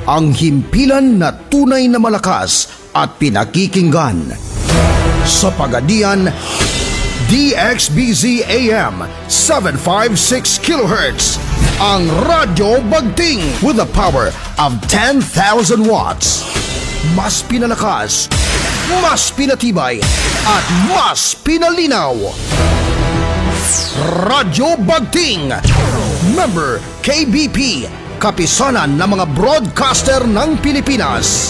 ang himpilan na tunay na malakas at pinakikinggan. Sa Pagadian, DXBZ AM 756 kHz, ang Radyo Bagting with the power of 10,000 watts. Mas pinalakas, mas pinatibay, at mas pinalinaw. Radyo Bagting, member KBP, kapisanan ng mga broadcaster ng Pilipinas.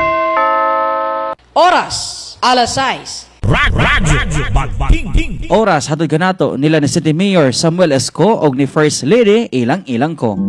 Oras, alas 6. Radyo Bagting. Oras hatod kanato nila ni City Mayor Samuel Esco og ni First Lady Ilang ko.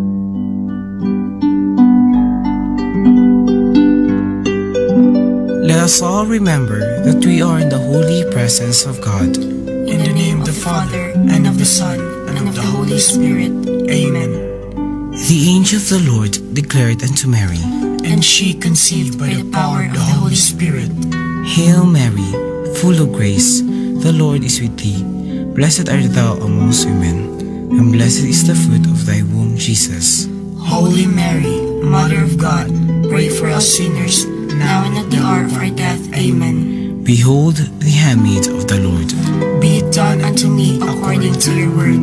Let us all remember that we are in the holy presence of God. In the name of the Father, and of the Son, and of the Holy Spirit. Amen. The angel of the Lord declared unto Mary, And she conceived by the power of the Holy Spirit. Hail Mary, full of grace, the Lord is with thee. Blessed art thou amongst women, and blessed is the fruit of thy womb, Jesus. Holy Mary, Mother of God, pray for us sinners, now and at the hour of our death. Amen. Behold the handmaid of the Lord. Be it done unto me according to your word.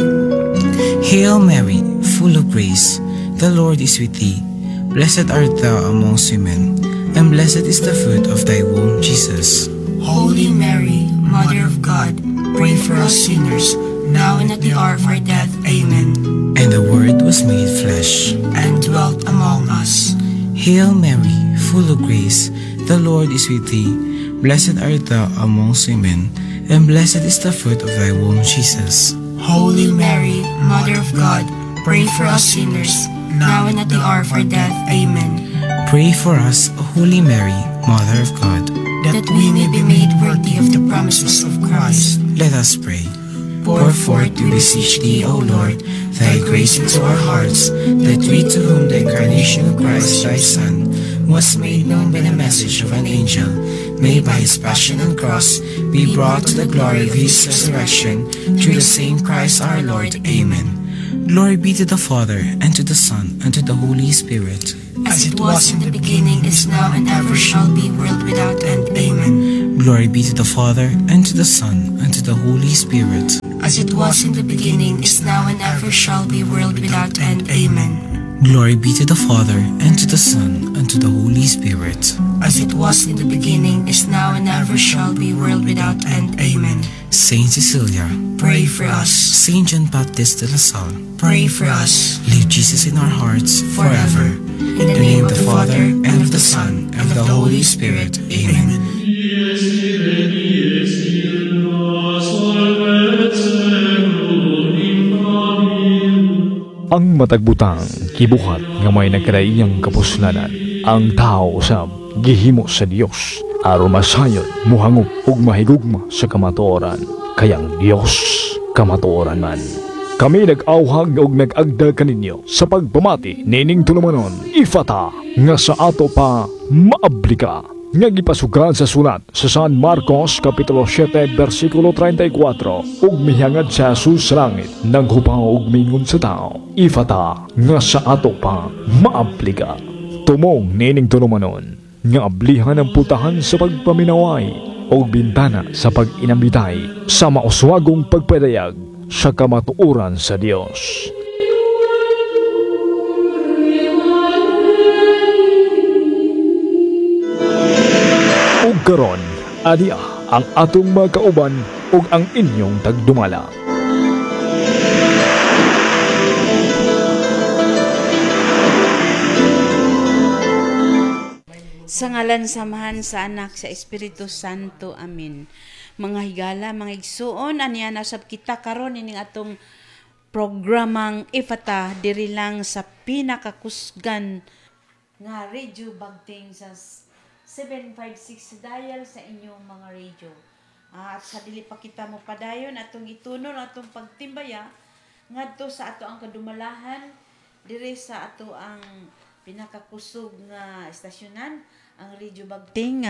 Hail Mary, full of grace, the Lord is with thee. Blessed art thou amongst women, and blessed is the fruit of thy womb, Jesus. Holy Mary, Mother of God, pray for us sinners, now and at the hour of our death. Amen. And the Word was made flesh, and dwelt among us. Hail Mary, full of grace, the Lord is with thee. Blessed art thou amongst women, and blessed is the fruit of thy womb, Jesus. Holy Mary, Mother of God, pray for us sinners, now and at the hour of our death. Amen. Pray for us, O Holy Mary, Mother of God, that we may be made worthy of the promises of Christ. Let us pray. Pour forth, we beseech thee, O Lord, thy grace into our hearts, that we, to whom the incarnation of Christ thy Son was made known by the message of an angel, may by his passion and cross be brought to the glory of his resurrection, through the same Christ our Lord. Amen. Glory be to the Father, and to the Son, and to the Holy Spirit. As it was in the beginning, is now, and ever shall be, world without end. Amen. Glory be to the Father, and to the Son, and to the Holy Spirit. As it was in the beginning, is now, and ever shall be, world without end. Amen. Glory be to the Father, and to the Son, and to the Holy Spirit. As it was in the beginning, is now, and ever shall be, world without end. Amen. Saint Cecilia, pray for us. Saint John Baptist de la Salle, pray for us. Leave Jesus in our hearts forever. In the name of the Father, and of the Son, and of the Holy Spirit. Amen. Ang matagbutang kibuhat nga may nagkadaiyang kapuslanan, ang tao usab gihimo sa Dios aron masayon muhangop ug mahigugma sa kamatuoran, kayang Dios kamatuoran man. Kami nag-awhag ug nag-agda kaninyo sa pagpamati nining tulumanon ifata nga sa ato pa maablika nga gipasugan sa sulat sa San Marcos Kapitulo 7 versikulo 34, ug mihangad sa Jesus sa langit naghupaw og mingon sa tao ifata nga sa ato pa maablika. Tumong nining tulumanon nga ablihan ang putahan sa pagpaminaway o bintana sa pag-inambitay sa mauswagong pagpadayag sa kamatuoran sa Dios. Ug karon, adiya ang atong mga kauban ug ang inyong tagdumala. Sa ngalan samahan sa anak sa Espiritu Santo. Amen. Mga higala, mga igsuon, aniya nasab kita karon ining atong programang Ifata diri lang sa pinakakusgan nga Radio Bagting sa 756 dial sa inyong mga radio. At sa dili pa kita mo padayon atong itunon atong pagtimbaya ngadto sa ato ang kadumalahan diri sa ato ang pinakakusog nga estasyonan, ang Radio Bagting,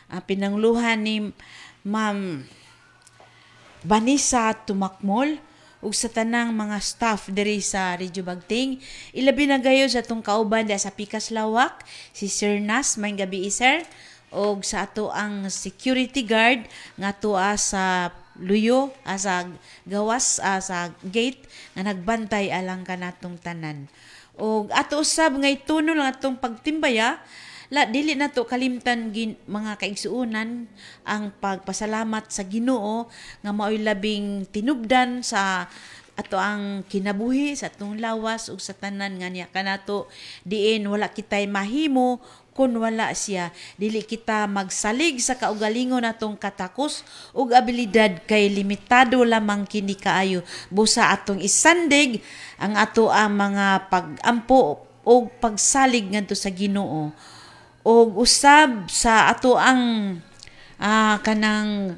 pinangluhan ni Ma'am Vanessa Tumakmol ug sa tanang mga staff diri sa Radyo Bagting. Ilabi na gayo sa atong kauban da sa Pikas Lawak, si Sir Nas, may gabi sir, og sa ato ang security guard nga tuwa sa luyo sa gawas sa gate nga nagbantay alang kanatong tanan. Og ato usab nga ituno lang atong pagtimbaya, dili na to kalimtan mga kaigsuonan ang pagpasalamat sa Ginoo nga mao'y labing tinubdan sa ato ang kinabuhi sa atong lawas ug sa tanan nga niya kanato diin wala kitay mahimo kun wala siya. Dili kita magsalig sa kaugalingon natong katakos ug abilidad kay limitado lamang kini kaayo. Busa atong isandig ang ato ang mga pagampo o pagsalig ngadto sa Ginoo. O usab sa ato ang kanang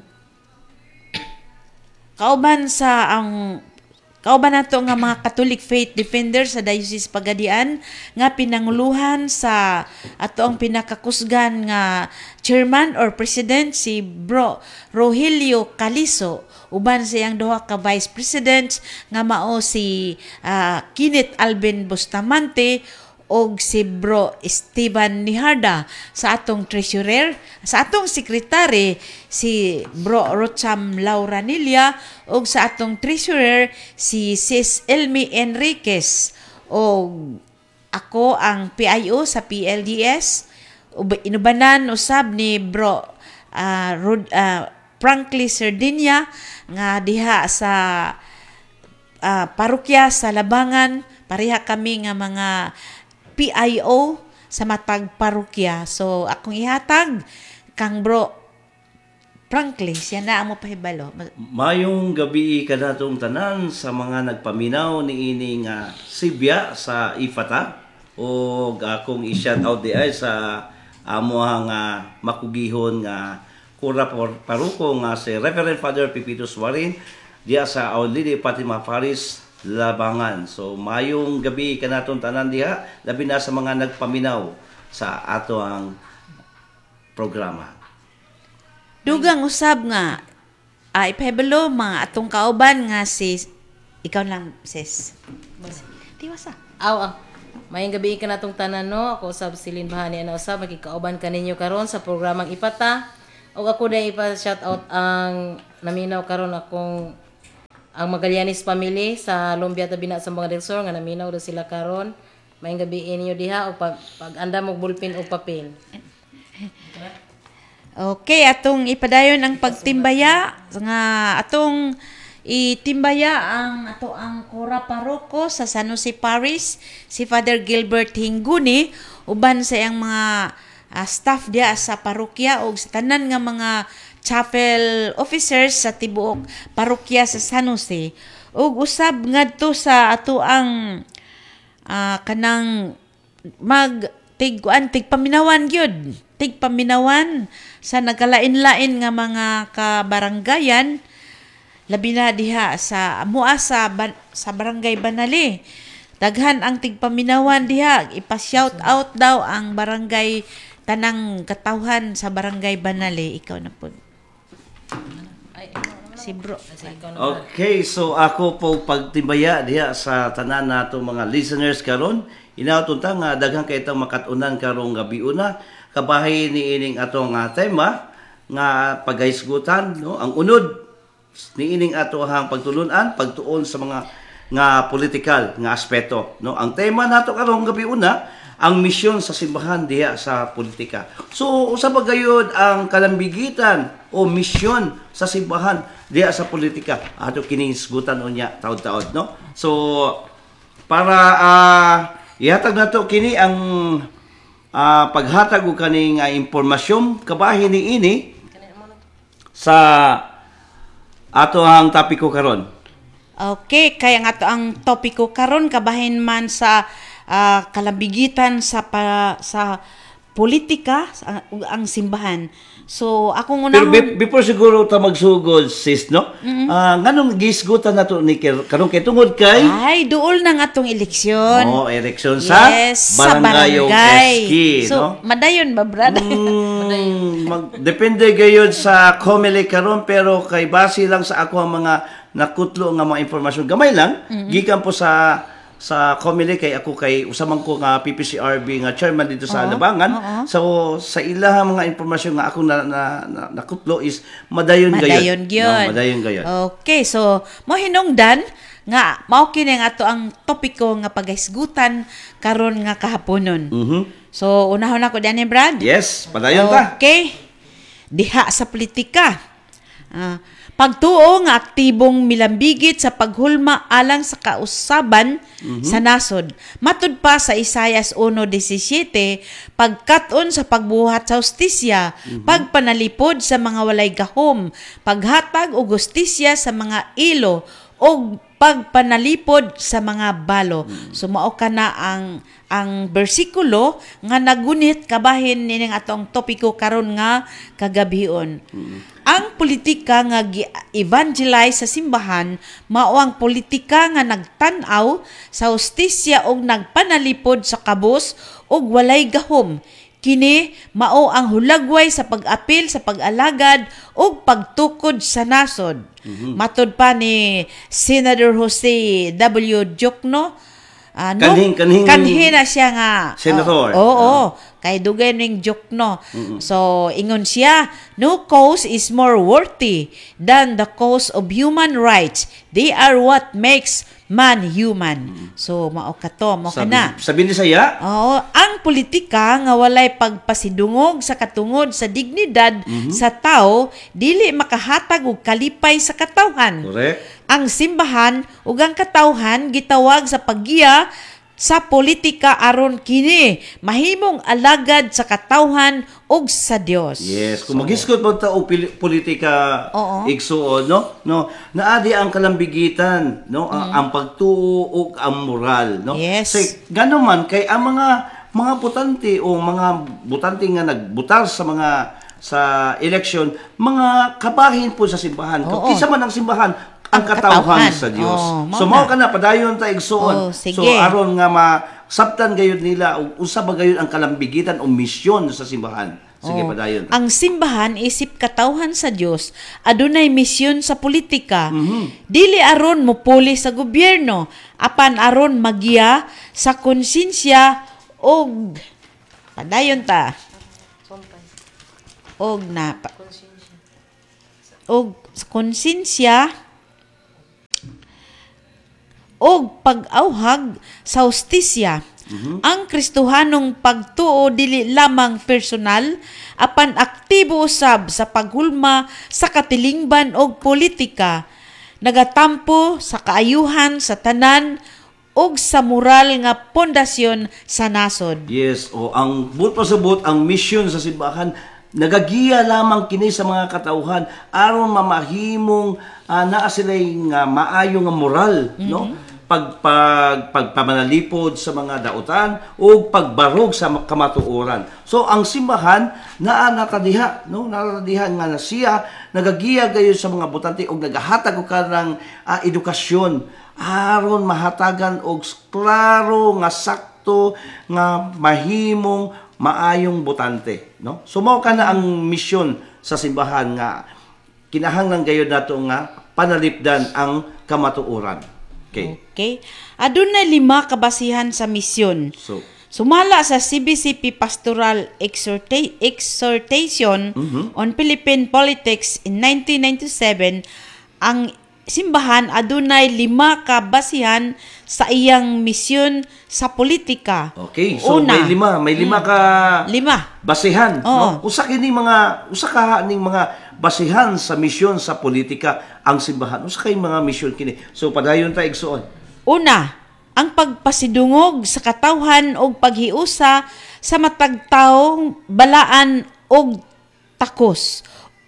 kauban nato nga mga Catholic Faith Defender sa Diocese Pagadian nga pinanguluhan sa ato ang pinakakusgan nga chairman or president si Bro Rogelio Caliso, uban siyang duha ka vice presidents nga mao si Kenneth Alvin Bustamante og si Bro Esteban Niharda, sa atong treasurer, sa atong sekretary si Bro Rocham Lauranilla og sa atong treasurer si Sis Elmi Enriquez og ako ang PIO sa PLDS. Inubanan usab ni Bro Franklin Sardinia nga diha sa parokya sa Labangan. Pareha kami nga mga PIO sa matag parokya. So akong ihatag kang Bro Franklin, siya na amo pahibalo. Mayong gabi kanatong tanan sa mga nagpaminaw ni ining Sibya sa Ifata o akong i-shout out di ay sa amo nga makugihon nga kura paruko nga si Reverend Father Pipito Suarin diya sa Our Lady Fatima Paris Labangan. So mayong gabi kanaton tanan diha, labi na sa mga nagpaminaw sa ato ang programa. Dugang usab nga ipahibalo mga atong kauban nga si ikaw lang sis. Tiwasa. Aw. Mayong gabi kanatong tanan no. Ako usab silin bahani ana usab makikauban kaninyo karon sa programang Ipata. Og ako dai ipa-shout out ang naminaw karon akong ang Magallanes family sa Lumbia Tabina sa mga Del Sur nga naminaw do sila karon. Mayong gabi inyo diha og pag andam og bulpin og papel. Okay, atong ipadayon ang pagtimbaya nga atong itimbaya ang Kora Paroko sa San Jose Parish, si Father Gilbert Hinguni uban sa iyang mga staff dia sa parokya o sa tanan nga mga chapel officers sa tibuok parokya sa San Jose. Ug usab ngadto sa ato ang kanang tigpaminawan gyud, tigpaminawan sa nagkalain-lain nga mga kabaranggayan, labi na diha sa mua sa barangay Banali. Daghan ang tigpaminawan diha, ipa-shout out daw ang barangay tanang katawhan sa barangay Banali. Ikaw na po. Si Bro. Okay, so ako po pagtimbaya diha sa tanan nato mga listeners karon. Inautun ta nga daghang kay itong makatunan karong gabi una kabahay ni ining atong tema nga pagahisgutan no ang unod ni ining ato hang pagtulunan pagtuon sa mga nga political nga aspeto no. Ang tema nato karong gabi una ang misyon sa simbahan diha sa politika. So usa pa gayud ang kalambigitan o misyon sa simbahan diha sa politika ato kining hisgutan unya taud-taud no. So para ihatag nato kini ang paghatag og kaning impormasyon kabahin ni ini sa ato ang topiko karon. Okay, kaya nga to ang topiko karon kabahin man sa kalambigitan sa politika ang simbahan. So akong Pero unahon before siguro ta magsugod, sis, no? Nganong gisgutan nato ni karon kay tungod kay ay duol na nga tong eleksyon. eleksyon sa sa barangay o barangay. SK, So, no? madayon ba, brad? Depende gayud sa COMELEC karon pero kay base lang sa ako ang mga nakutlo nga mga impormasyon gamay lang gikan po sa COMELEC kay ako kay usamang ko nga PPCRB nga chairman dito sa Labangan. So sa ilahang mga impormasyon nga ako nakutlo is madayon Madayon gyud. Madayon gayud. Okay, so mo hinungdan nga mao kini nga ato ang topiko nga pagahisgutan karon nga kahaponon. So unahon ako diyan Brad. Yes, padayon ta. Okay. Diha sa politika. Pagtuo nga aktibong milambigit sa paghulma alang sa kausaban sa nasod. Matud pa sa Isaias 1:17, pagkat-on sa pagbuhat sa hustisya, pagpanalipod sa mga walay gahom, paghatag og hustisya sa mga ilo, o pagpanalipod sa mga balo. So mao kana ang bersikulo nga nagunit kabahin nining atong topiko karon nga kagabhion. Ang politika nga gi-evangelize sa simbahan mao ang politika nga nagtan-aw sa hustisya ug nagpanalipod sa kabus ug walay gahom. Kini mao ang hulagway sa pag-apil sa pag-alagad ug pagtukod sa nasod. Matud pa ni Senator Jose W. Diokno, kanhin na siya nga Senator. Oo. Kay dugay ning Diokno. So ingon siya, no cause is more worthy than the cause of human rights. They are what makes man human. So mao kato mo kana. Sabi ni saya. Oo, ang politika nga walay pagpasidungog sa katungod sa dignidad sa tao dili makahatag og kalipay sa katawhan. Correct. Ang simbahan ug ang katawhan gitawag sa paggiya sa politika aron kini mahimong alagad sa katawhan ug sa Dios. Yes, kung maghisgot mo ta og politika igsuon, no naadi ang kalambigitan, no ang pagtuo ug ang moral, no. Yes. Say gano man kay ang mga butante o mga butante nga nagbutar sa election, mga kabahin po sa simbahan. Kinsa man ang simbahan, ang katawhan sa Dios. So mao kana padayon ta igsuon. So aron nga masabtan gayud nila ug usa ba gayud ang kalambigitan o misyon sa simbahan. Sige padayon ta. Ang simbahan isip katawhan sa Dios adunay misyon sa politika. Dili aron mopuli sa gobyerno, apan aron magiya sa konsensya og padayon ta. Og konsensya og pag-awhag sa hustisya. Ang Kristohanong pagtuo dili lamang personal apan aktibo usab sa paghulma sa katilingban og politika, nagatampo sa kaayuhan sa tanan og sa moral nga pundasyon sa nasod. Yes, ang buot ang misyon sa simbahan nagagiya lamang kini sa mga katawhan aron mamahimong naa sila'y nga maayo nga moral, no? Pagpamanalipod sa mga dautan o pagbarog sa kamatuoran. So ang simbahan natadiha, no? Natadiha nga na siya nagagiya gayon sa mga butante og nagahatag og kanang edukasyon aron mahatagan og klaro nga sakto nga mahimong maayong butante, no? So mao kana ang misyon sa simbahan nga kinahanglan gayud nato nga panalipdan ang kamatuoran. Okay. Adunay 5 kabasihan sa misyon. So sumala sa CBCP Pastoral Exhortation on Philippine Politics in 1997, ang simbahan adunay 5 kabasihan sa iyang misyon sa politika. Okay, so una, may lima ka basihan, no? Usa ka ning mga basihan sa misyon sa politika ang simbahan. Usa kay mga misyon kini. So padayon ta igsuon. Una, ang pagpasidungog sa katawhan og paghiusa sa matag tawong balaan og takos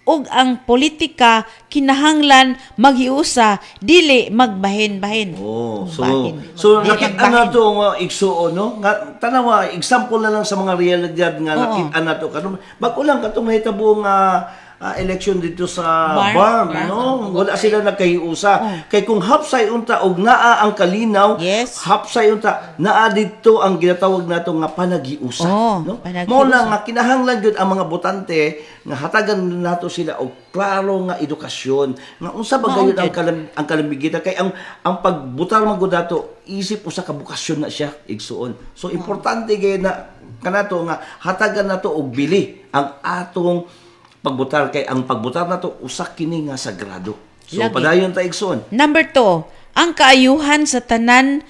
ug ang politika kinahanglan maghiusa dili magbahin-bahin. Oh, Bahin. so Dili nakita magbahin. na to nga igsuon no. Nga tanawa example na lang sa mga realidad nga nakita na to karon. Bag-o lang katong nahitabo nga election dito sa Barm, no? Wala sila nagkahiusa. Kay kung hapsay unta og naa ang kalinaw, Yes. hapsay unta naa dito ang ginatawag nato nga panaghiusa, no? Panaghiusa. Mao na nga kinahanglan gyud ang mga botante nga hatagan nato sila og klaro nga edukasyon nga unsa ba gayud ang kalambigitan kay ang pagbutar man gud nato isip usa ka bukasyon na siya igsuon. So importante gay na kanato nga hatagan nato og bili ang atong pagbutar kay ang pagbutar nato usa kini nga sagrado. So Lagi. padayon ta igsoon. Number 2, ang kaayuhan sa tanan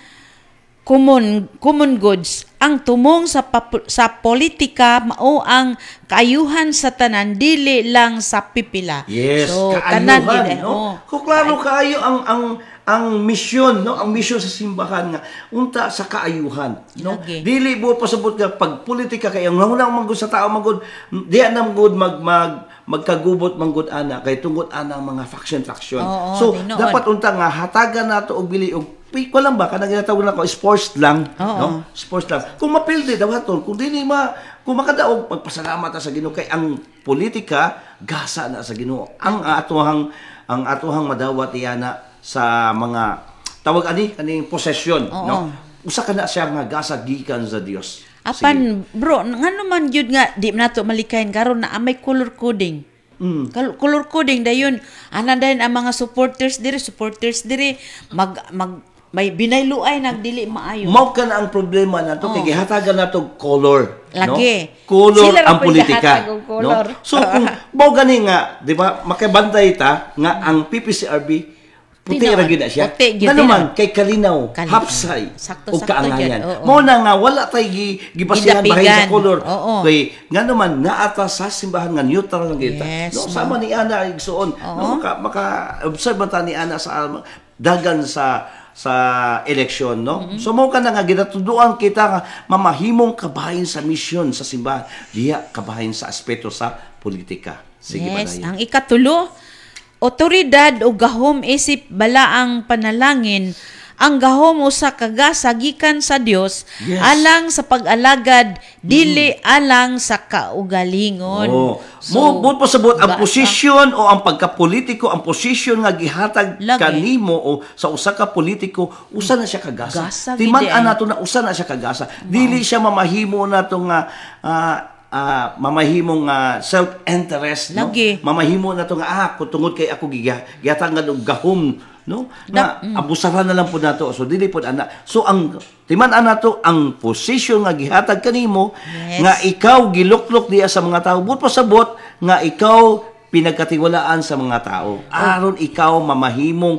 common goods. Ang tumong sa politika mao ang kaayuhan sa tanan dili lang sa pipila. Yes, so, kaayuhan, tanan no? Kung klaro kaayo ang misyon, no? Ang misyon sa simbahan nga unta sa kaayuhan, no? Lagi. Dili mo pasabot nga pag politika kay ang hunang manggod sa tao manggod diya na manggod magkagubot manggod ana kay tungod ana ang mga faction. Oo, So tinuod. dapat unta nga hatagan nato og bili og ko lang ba kanang ginatawag nako sports lang, Oo. no? Sports lang. Kung mapildi daw hatol, kung kung makadaog magpasalamat ta sa Ginoo kay ang politika gasa na sa Ginoo. Ang atuhang madawat iyana sa mga tawag kaning possession, Oo. no? Usa kana siya nga gasa gikan sa Dios. Apan bro, ngano man gyud nga di nato malikayin karon na may color coding. Color coding dayon ana dayon ang mga supporters diri may binayluay nagdili maayo. Mao kana ang problema nato kay gihatagan nato color, Lagi. no? Color Sila ra ang po'y politika, gahatag og color. no? So kung mao gani nga, di ba, makabantay ta nga ang PPCRB puti Tinood. ra gyud na siya. Puti gyud Nga naman kay kalinaw, Kalinaw. hapsay Sakto-sakto ug kaangayan. gyud, oo. Mao na nga wala tay gibasihan bahin sa Gidapigan. color. Oo. Kay nga naman nga ata sa simbahan nga neutral lang kita. Yes, No, sama ni ana igsuon. No, maka-observe man ta ni ana sa dagan sa eleksyon, no? So mo ka na nga ginatuduan kita nga mamahimong kabahin sa misyon sa simbahan, diya kabahin sa aspeto sa politika. Sige ba Yes, na ang ikatulo, otoridad o gahom isip balaang panalangin ang gahom usa ka gasa gikan sa Dios Yes. alang sa pag-alagad dili alang sa kaugalingon. Oh. So, Mo pasabot ang gasa. posisyon o ang pagkapolitiko, ang posisyon nga gihatag Lagi. kanimo o sa usa ka politiko, usa na siya kagasa. Gasa Timan gid, nato na usa na siya kagasa. Dili siya mamahimo nato nga mamahimong self-interest, no? Lagi. Mamahimo na to nga kung tungod kay ako gihatag og gahom, no? Na abusaran na lang po nato. So dili pod ana. So ang timan nato ang posisyon nga gihatag kanimo Yes. nga ikaw giluklok diya sa mga tao. But pasabot nga ikaw pinagkatiwalaan sa mga tao. Aron ikaw mamahimong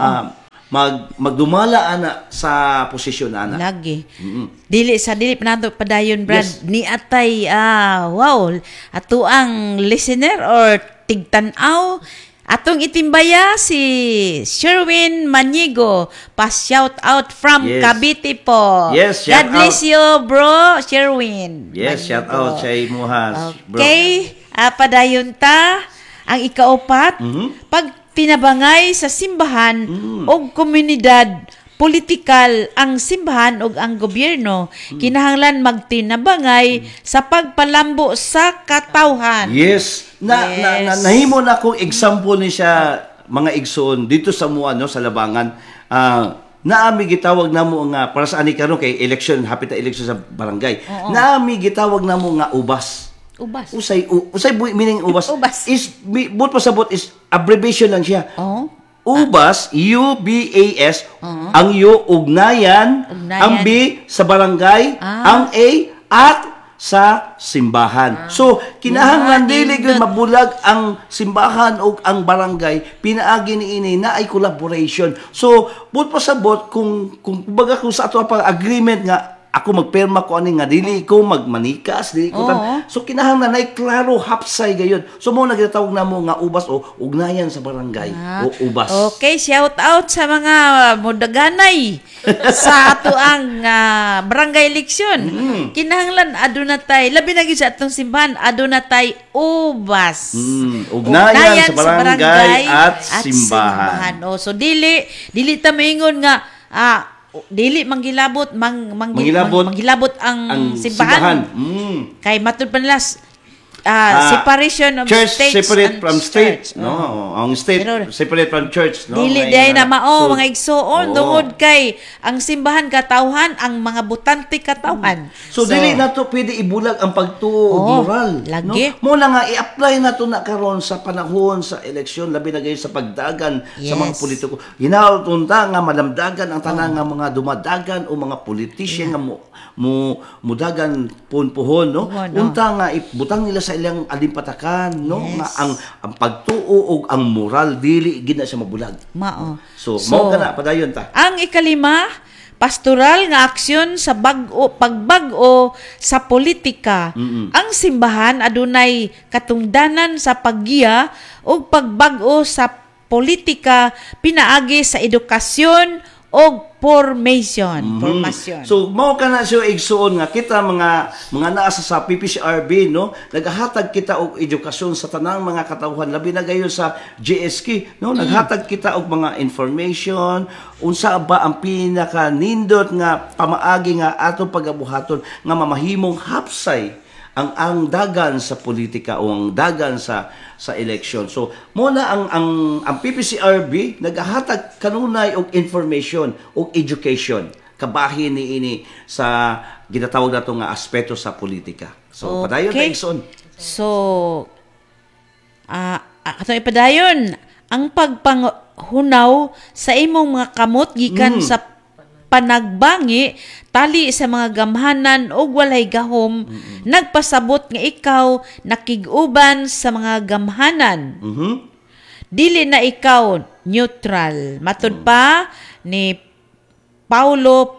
magdumala ana sa posisyon ana. Lagi. Dili pa nato padayon Brad Yes. ni atay wow ato ang listener or tigtanaw atong itimbaya si Sherwin Manigo pa shout out from Yes. Cavite po. Yes, God shout bless out. you bro Sherwin. Yes, shout Manigo. out sa imuhas, bro. Okay, padayon ta ang ikaapat pag tinabangay sa simbahan o komunidad politikal ang simbahan o ang gobyerno kinahanglan magtinabangay sa pagpalambo sa katawhan. Yes. Yes. Nahimo na kong example ni siya mga igsoon dito sa mua no sa Labangan. Naami gitawag namo nga para sa ani karon kay election, hapit na election sa barangay. Naami gitawag namo nga ubas. Ubas. Usay meaning ubas. Ubas. Is but pasabot is abbreviation lang siya. Oh. Ubas, UBAS, ang U, ugnayan, ang B, sa barangay, ang A, at sa simbahan. So, kinahanglan dili gyud mabulag ang simbahan o ang barangay, pinaagi niini na ay collaboration. So, but pasabot kung kumbaga kung sa ato pang agreement nga ako magperma ko ani nga dili ko magmanikas, dili ko tan. So kinahanglan na klaro hapsay gayon. So mo nagtawag namo nga ubas o ugnayan sa barangay o ubas. Okay, shout out sa mga modaganay sa ato ang barangay eleksyon. Kinahanglan aduna tay labi na gyud sa atong simbahan aduna tay ubas. Ugnayan sa barangay at simbahan. Oh, so dili ta maingon nga dili manggilabot manggilabot ang simbahan. Kay matud pa nila separation of church states separate and from state, church. no? Ang state Pero, separate from church, no? Dili May day na mao so, mga igsoon tungod kay ang simbahan katawhan, ang mga butante katawhan. So dili na to pwede ibulag ang pagtuo og moral, lagi. no? Mo na nga i-apply na to na karon sa panahon sa eleksyon labi na gayon sa pagdagan sa mga politiko. Hinaut unta nga madamdagan ang tanan nga mga dumadagan o mga politician nga mudagan puhon, no? Unta nga ibutang nila sa ilang alimpatakan, no? Nga ang pagtuo og ang moral dili gid na siya mabulag. Mao. So mao kana padayon ta. Ang ikalima, pastoral nga aksyon sa pagbag-o sa politika. Ang simbahan adunay katungdanan sa paggiya ug pagbag-o sa politika pinaagi sa edukasyon o formation. So mao kana siya igsuon nga kita mga naasa sa PPCRB, no, naghatag kita og edukasyon sa tanang mga katawhan labi na gayon sa GSK, no, naghatag kita og mga information unsa ba ang pinaka nindot nga pamaagi nga atong pagabuhaton nga mamahimong hapsay ang dagan sa politika o ang dagan sa election. So mo na ang PPCRB naghatag kanunay og information og education kabahin niini sa ginatawag nato nga aspeto sa politika. So padayon ta igsoon. So ato ipadayon ang pagpanghunaw sa imong mga kamot gikan sa panagbangi tali sa mga gamhanan o walay gahom nagpasabot nga ikaw nakig-uban sa mga gamhanan. Dili na ikaw neutral. Matud pa ni Paulo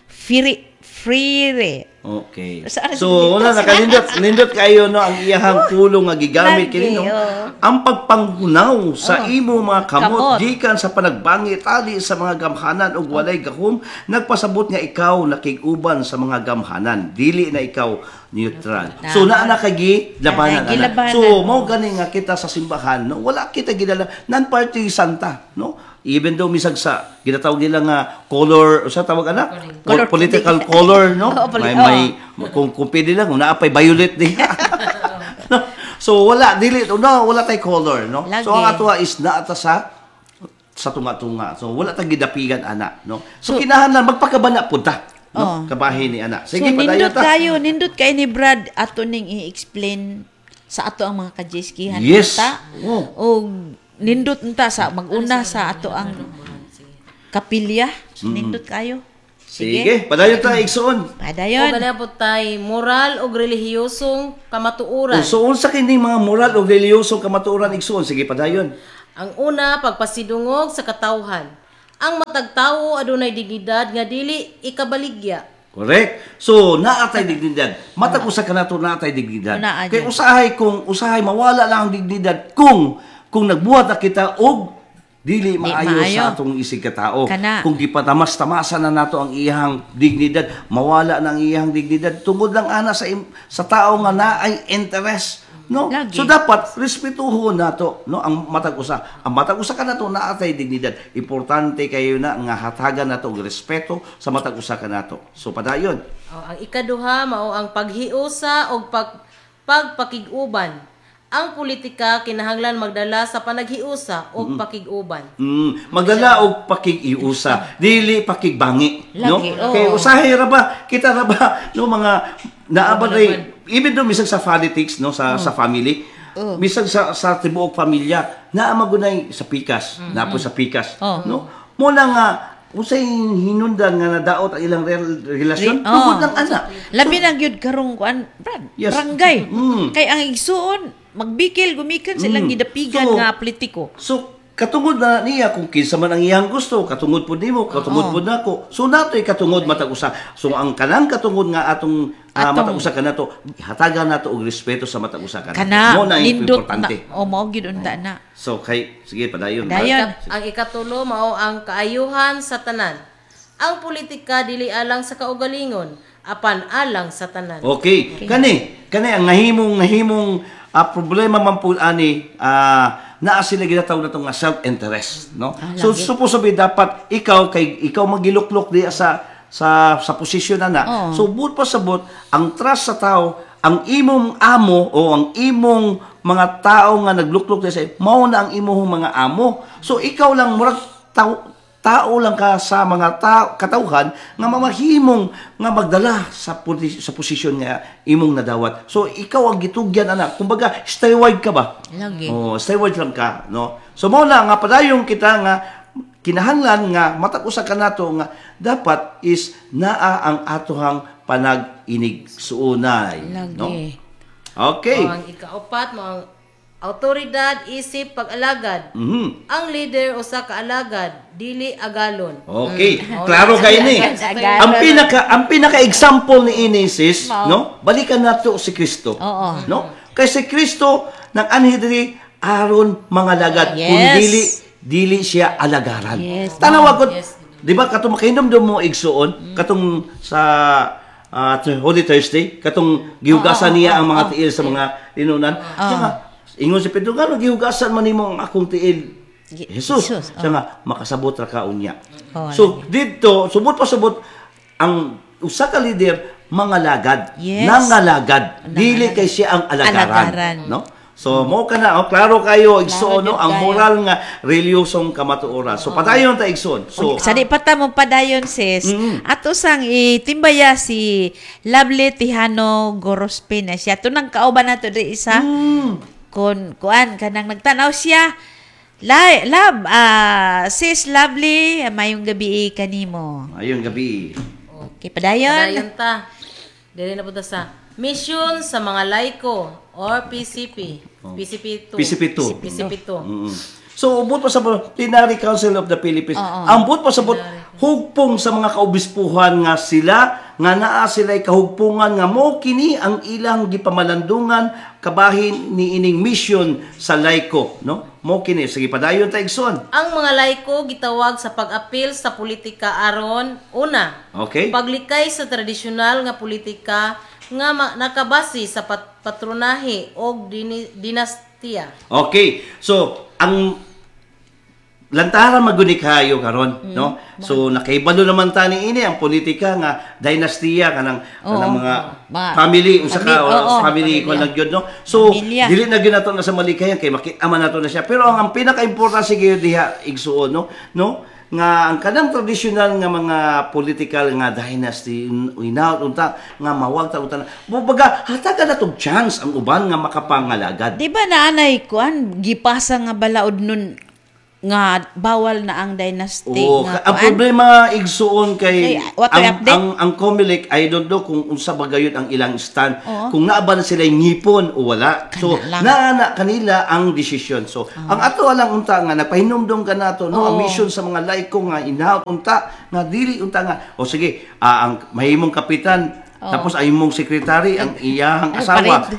Freire. Okay. So wala nindot kayo, no, ang iyahang pulong nga gigamit kini, no. Ang pagpanghunaw sa imo mga kamot gikan sa panagbangi tali sa mga gamhanan ug walay gahom nagpasabot nga ikaw nakig-uban sa mga gamhanan, dili na ikaw neutral. So naa na kay labanan. So mao gani nga kita sa simbahan, no, wala kita gidala non-partisan ta, no. Even though misag sa ginatawag nila nga color, sa tawag political color, no? May kung pwede lang kung naapay violet diha. No? So wala wala tay color, no? So ang atoa is naata sa tunga-tunga. So wala ta gidapigan ana, no? So kinahanglan magpakabana pud ta, no? Kabahin ni ana. Sige, padayon ta. Nindot kay ni Brad ato ning i-explain sa ato ang mga kajiskihan ta. O nindot unta sa maguna sa ato ang kapilya. Nindot kayo. Sige, padayon ta igsoon. Padayon. O ganyan po tay moral o relihiyosong kamatuuran. So unsa kini mga moral o relihiyosong kamatuoran igsoon? Sige, padayon. Ang una, pagpasidungog sa katawhan. Ang matag tawo adunay dignidad nga dili ikabaligya. Correct. So naatay dignidad. Matag usa kanato naatay dignidad. Kay usahay mawala lang ang dignidad kung nagbuhat na kita og dili maayo sa atong isig katao. Kung gipatamas-tamasan na nato ang iyang dignidad, mawala na ang iyang dignidad tungod lang ana sa tao nga naay interest, no? Lagi. So dapat respetuhon nato, no, ang matag usa. Ang matag usa kanato naatay dignidad. Importante kayo na nga hatagan nato og respeto sa matag usa kanato. So padayon. Ang ikaduha mao ang paghiusa og pagpakig-uban. Ang politika kinahanglan magdala sa panaghiusa o pakig-uban. Magdala og pakig-iusa, dili pakigbangi, no? Kay usahay ra ba kita ra ba no mga naabad even though misag sa politics, no, sa family, misag sa tibuok pamilya naa magunay sa pikas, napo sa pikas, no? Mo na nga usay hinundan nga nadaot ang ilang relasyon tungod lang ana. Labi na gyud karong kuan, Brad. Barangay. Kay ang igsuon magbikil gumikan silang gidapigan nga politiko. So katungod na niya kung kinsa man ang iyang gusto, katungod po nimo, katungod po nako. So nato'y katungod matag usa. So ang kanang katungod nga atong matag usa kanato, hatagan nato og respeto sa matag usa kanato. Kana Mo na ang nindot importante. na o mao gid unta na. So kay sige padayon. Padayon. Ang ikatulo mao ang kaayuhan sa tanan. Ang politika dili alang sa kaugalingon, apan alang sa tanan. Okay. Kani ang nahimong problema man po ani naa sila ginatawag na nga self-interest, no? So supposed to be dapat ikaw magiluklok di sa posisyon na. So but pa sabot ang trust sa tao, ang imong amo o ang imong mga tao nga nagluklok di sa mao na ang imong mga amo. So ikaw lang murag tao lang ka sa mga katauhan nga mamahimong nga magdala sa posisyon nga imong nadawat. So ikaw ang gitugyan anak. Kumbaga steward ka ba? Lagi. Steward lang ka, no? So mo na nga padayon kita nga kinahanglan nga matag usa ka nato nga dapat is naa ang atohang panag-inig suunay, Lagi. no? Okay. Ang ikaapat mo ang autoridad isip pag-alagad. Ang leader usa ka alagad dili agalon. Okay, klaro kayo ni. Ang pinaka-example ni Inesis, no? Balikan nato si Kristo. No? Kay si Kristo nang anhi diri aron mga lagad kung dili siya alagaran. Tanawagot, di ba katong makinomdom mo igsuon katong sa Holy Thursday, katong gihugasan niya ang mga tiil sa mga linunan. Ingon si Pedro, gano gihugasan man nimo ang akong tiil? Jesus. Siya nga, makasabot ra ka unya. So, dito, subot pa subot, ang usa ka leader, mga lagad. Nangalagad. Dili kay siya ang alagaran. No? So, mo ka na, klaro kayo, igsoon, no? Ang moral nga, reliyosong kamatuoran. So, padayon ta igsoon. So, sa di pa ta mo padayon sis, ato sang itimbaya si Lovely Tijano Gorospina siya. Ito nang kauban nato di isa. Kuan kanang nagtanaw siya. Sis Lovely, mayong gabi kanimo. ayong gabi. Okay, padayon. Padayon ta. Dili na punta sa Mission sa mga laiko or PCP. PCP2. PCP2. So, ubot pa sa Plenary Council of the Philippines. Ang ubot pa sa hugpong sa mga kaobispuhan nga sila, nga naa sila'y kahugpungan nga mo kini ang ilang gipamalandungan kabahin ni ining mission sa laiko, no? Mo kini sige padayon ta igsoon. Ang mga laiko gitawag sa pag-apil sa politika aron una. Okay? Paglikay sa tradisyonal nga politika nga nakabase sa patronahe o dinastiya. Okay. So, ang lantaran maguni kayo karon, no? So nakahibalo naman tani ini ang politika nga dynastiya kanang mga family usa ka family ko lang gyud, no? So dili na gyud nato na sa malikayan kay makita man nato na siya. Pero ang pinaka-importante gyud diha igsuon, no? Nga ang kanang traditional nga mga political nga dynasty inaut unta nga mawag ta unta. Bubaga hatagan natong chance ang uban nga makapangalagad. Di ba naanay kuan gipasa nga balaod nun nga bawal na ang dynasty nga ang problema igsuon kay update? ang Comelec I don't know kung unsa ba gayud ang ilang stand kung naa ba na sila ngipon o wala. So naa kanila ang desisyon. So ang ato lang unta nga nagpahinomdom ka nato no ang mission sa mga laiko nga inaot unta nga dili unta nga sige ang mahimong kapitan tapos ay mong sekretary ang iyahang asawa.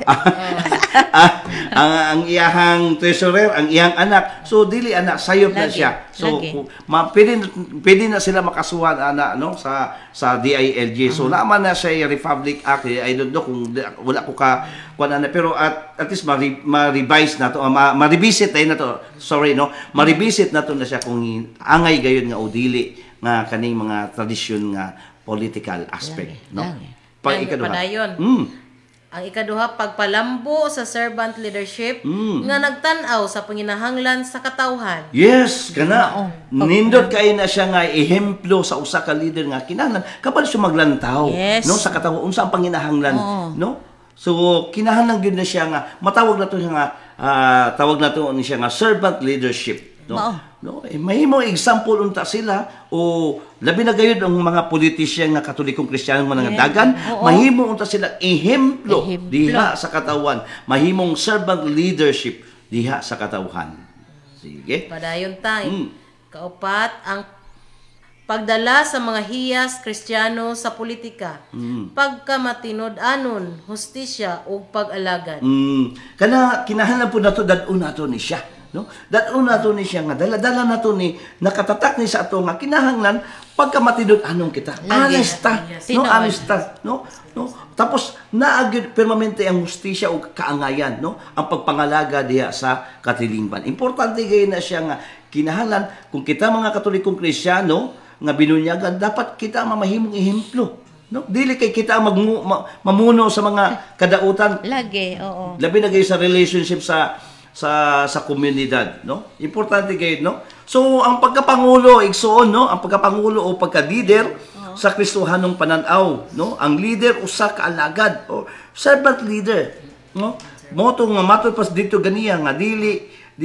ang iyahang treasurer, ang iyang anak. So dili anak sayop na siya. So pwede na sila makasuhan ana no sa DILG. So naman na siya Republic Act. I don't know kung wala ko kuan pero at least ma-revise na to, ma-revisit na to. Sorry no. Ma-revisit na to na siya kung angay gayon nga o dili nga kaning mga tradisyon nga political aspect, no? Padayon. Ang ikaduha, pagpalambo sa servant leadership nga nagtan-aw sa panginahanglan sa katawhan. Yes, kana. Nindot kay na siya nga ehemplo sa usa ka leader nga kinahanglan kapag siya maglantaw no sa katawhan unsa ang panginahanglan, no? So kinahanglan gyud na siya nga matawag nato siya nga tawag nato ni siya nga servant leadership, no? No, mahimo example unta sila o labi na gayud ang mga politisyan nga Katolikong Kristiyano mga dagan, mahimo unta sila ehemplo diha sa katawan, mahimong servant leadership diha sa katawhan. Sige. Padayon time. Kaupat, ang pagdala sa mga hiyas Kristiyano sa politika. Pagkamatinod-anon, hustisya o pag-alagad. Kana kinahanglan po nato dadun nato ni siya, no? Dadun nato ni siya nga dala-dala nato ni nakatatak ni sa ato nga kinahanglan pagkamatinod anong kita. Honesta, no? Honesta, no? No? Tapos naagid permanente ang hustisya o kaangayan, no? Ang pagpangalaga diha sa katilingban. Importante gay na siya nga kinahanglan kung kita mga Katolikong Kristiyano nga binunyagan, dapat kita mamahimong ehemplo. No? Dili kay kita mamuno sa mga kadautan. Lagi, oo. Labi na kayo sa relationship sa komunidad, no? Importante kayo, no? So, ang pagkapangulo, igsoon, no? Ang pagkapangulo o pagka-leader sa Kristohanong pananaw, no? Ang leader usa ka alagad o servant leader, no? Moto nga matod pas dito ganiya nga dili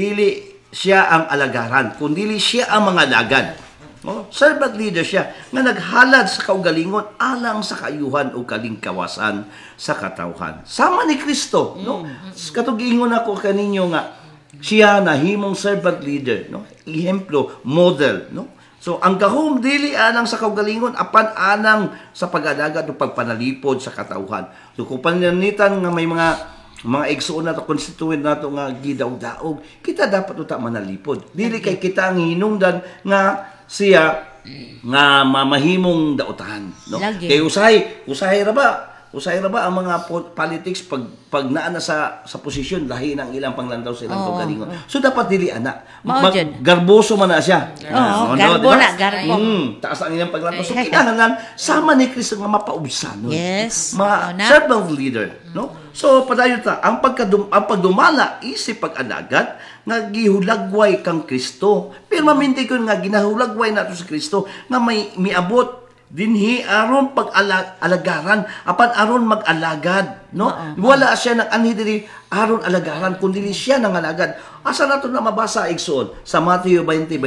siya ang alagaran, kundi siya ang mga alagad. Oh, servant leader siya nga naghalad sa kaugalingon alang sa kaayuhan o kalingkawasan sa katawhan. Sama ni Kristo, no? Katugingon ako kaninyo nga siya nahimong servant leader, no? Ehemplo, model, no? So ang gahom dili anang sa kaugalingon apan anang sa pag-alagad o pagpanalipod sa katawhan. So kung pananitan nga may mga igsoon nato constituent nato nga gidaw-daog, kita dapat uta manalipod. Dili kay kita ang hinungdan nga siya nga mamahimong daotahan, no? Lagi. Kay usahay ra ba ang mga politics pag naa na sa posisyon lahi ng ilang panglandaw silang kaugalingon. So dapat dili ana. Garboso man na siya. Oo, garbo diba? na, garbo. Taas ang ilang paglandaw. So kinahanglan sama ni Kristo nga mapaubsan. Yes. Servant leader, no? So padayon ta ang pagdumala isip pag-alagad nga gihulagway kang Kristo. Pero maminti ko nga ginahulagway nato sa Kristo nga may miabot dinhi aron pag-alagaran apan aron mag-alagad, no? Wala siya nang anhi diri aron alagaran kundi siya nang alagad. Asa nato na mabasa igsoon sa Mateo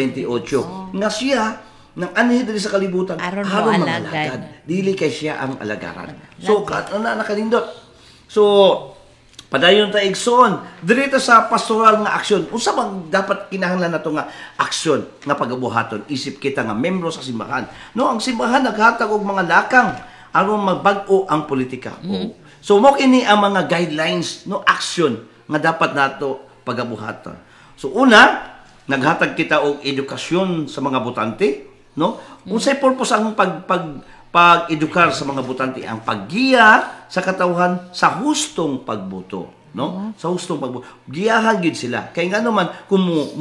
20:28 nga siya nang anhi diri sa kalibutan Aron mag-alagad. Dili kay siya ang alagaran. So nakalindot. So, padayon ta igsoon diri sa pastoral nga aksyon. Unsa bang dapat kinahanglan nato nga aksyon nga pagabuhaton isip kita nga membro sa simbahan. No, ang simbahan naghatag og mga lakang aron magbag-o ang politika. So mo kini ang mga guidelines, no, aksyon nga dapat nato pagabuhaton. So una, naghatag kita og edukasyon sa mga botante, no? Unsay purpose ang pag-edukar sa mga botante, ang paggiya sa katawhan sa hustong pagboto, no? Sa hustong pagboto. Giyahan gid sila. Kay ngano man kung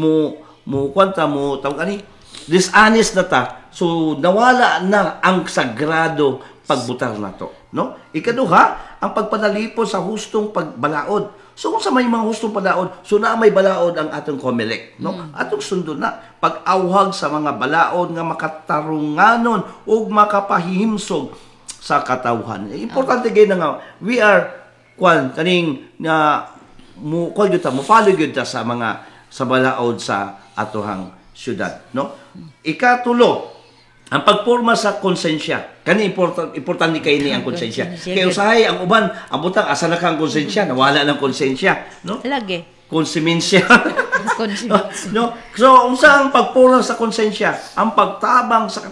tawag ani dishonest na ta, so nawala na ang sagrado pagbutar nato, no? Ikaduha, ang pagpanalipod sa hustong pagbalaod. So kung sa may mga hustong palaod, so na may balaod ang atong COMELEC, no? Atong sundon na pag-awhag sa mga balaod nga makatarunganon ug makapahimsog sa katawhan. Importante gay na nga we are kaning na mo follow gyud ta sa balaod sa atohang syudad, no? Ikatulo, ang pagporma sa konsensya. Kani importante kay ni ang konsensya. Kay usahay ang uban, ang butang asa na kang konsensya, nawala ng konsensya, no? Lagi. Konsimensya. No? So, unsa ang pagporma sa konsensya? Ang pagtabang sa